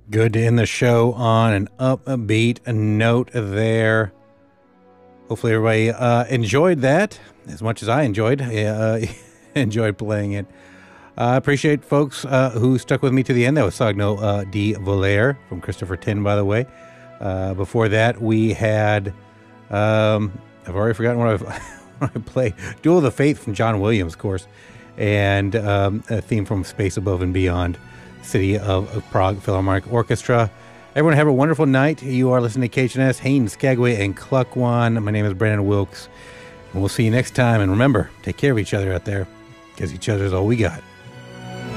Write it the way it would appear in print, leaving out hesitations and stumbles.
Good to end the show on an upbeat note there. Hopefully everybody enjoyed that as much as I enjoyed playing it. I appreciate folks who stuck with me to the end. That was Sogno di Volare from Christopher Tin, by the way. Before that, we had, I've already forgotten what I played. Duel of the Fates from John Williams, of course, and a theme from Space Above and Beyond, City of Prague Philharmonic Orchestra. Everyone have a wonderful night. You are listening to KHNS, Haines, Skagway, and Cluckwan. My name is Brandon Wilkes, and we'll see you next time. And remember, take care of each other out there, because each other's all we got.